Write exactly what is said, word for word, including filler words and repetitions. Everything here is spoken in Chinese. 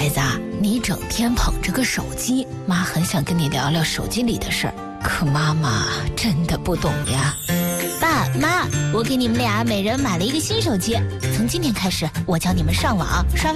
孩子啊，你整天捧着个手机，妈很想跟你聊聊手机里的事儿，可妈妈真的不懂呀。爸妈，我给你们俩每人买了一个新手机，从今天开始，我教你们上网刷